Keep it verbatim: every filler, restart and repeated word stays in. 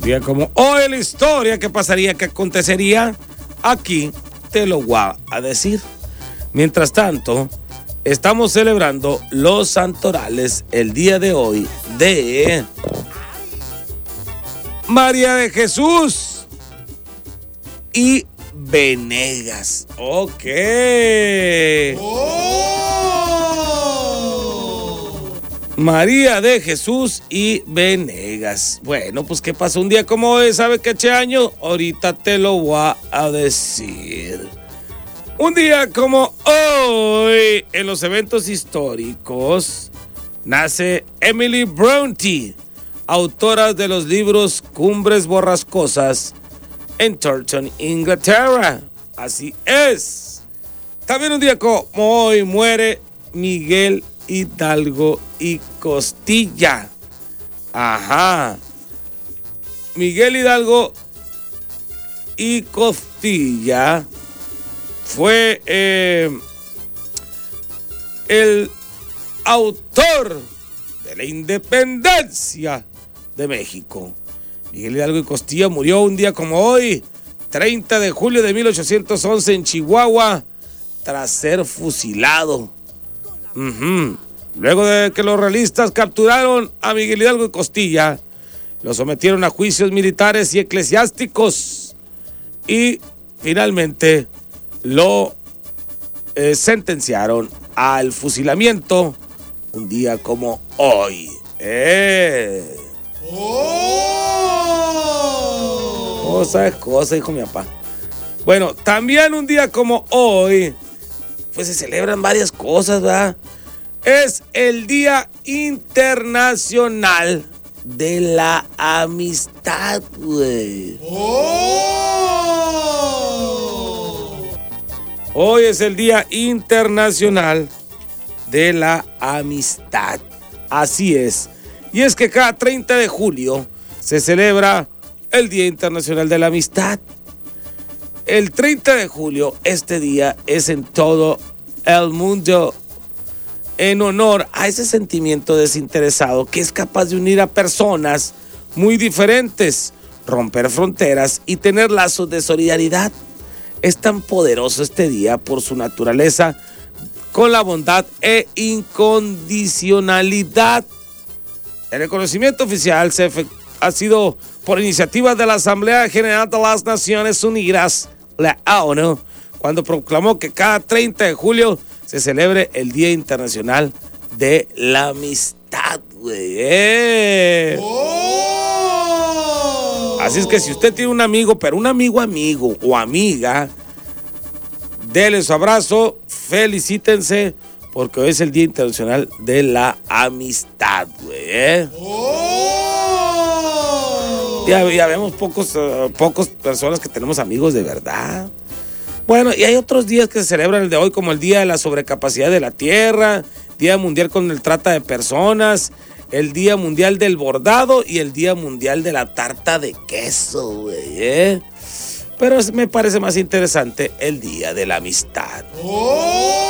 día como hoy la historia, ¿qué pasaría, qué acontecería? Aquí te lo voy a decir. Mientras tanto, estamos celebrando los santorales el día de hoy de María de Jesús y Venegas. Ok. Oh. María de Jesús y Venegas. Bueno, pues ¿qué pasó un día como hoy? ¿Sabe qué che año? Ahorita te lo voy a decir. Un día como hoy, en los eventos históricos, nace Emily Bronte, autora de los libros Cumbres Borrascosas en Taunton, Inglaterra. Así es. También un día como hoy muere Miguel Hidalgo y Costilla. Ajá. Miguel Hidalgo y Costilla fue eh, el autor de la independencia de México. Miguel Hidalgo y Costilla murió un día como hoy, treinta de julio de mil ochocientos once en Chihuahua, tras ser fusilado. Uh-huh. Luego de que los realistas capturaron a Miguel Hidalgo y Costilla, lo sometieron a juicios militares y eclesiásticos y finalmente lo eh, sentenciaron al fusilamiento un día como hoy. Eh. Oh. Cosa es cosa, hijo mi papá. Bueno, también un día como hoy, pues se celebran varias cosas, ¿verdad? Es el Día Internacional de la Amistad, güey. Oh. Hoy es el Día Internacional de la Amistad. Así es. Y es que cada treinta de julio se celebra el Día Internacional de la Amistad. El treinta de julio, este día es en todo el mundo en honor a ese sentimiento desinteresado que es capaz de unir a personas muy diferentes, romper fronteras y tener lazos de solidaridad. Es tan poderoso este día por su naturaleza, con la bondad e incondicionalidad. El reconocimiento oficial se ha sido por iniciativa de la Asamblea General de las Naciones Unidas, la ONU, cuando proclamó que cada treinta de julio se celebre el Día Internacional de la Amistad, güey. ¡Eh! Oh. Así es que si usted tiene un amigo, pero un amigo amigo o amiga, dele su abrazo, felicítense, porque hoy es el Día Internacional de la Amistad, güey. ¿Eh? Oh. Ya, ya vemos pocos, uh, pocos personas que tenemos amigos de verdad. Bueno, y hay otros días que se celebran el de hoy, como el Día de la Sobrecapacidad de la Tierra, Día Mundial contra el Trata de Personas, el Día Mundial del Bordado y el Día Mundial de la Tarta de Queso, güey, ¿eh? Pero me parece más interesante el Día de la Amistad. ¡Oh!